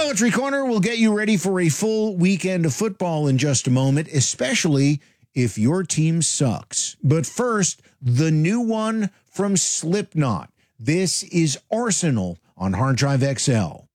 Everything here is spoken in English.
Poetry Corner will get you ready for a full weekend of football in just a moment, especially if your team sucks. But first, the new one from Slipknot. This is Arsenal on Hard Drive XL.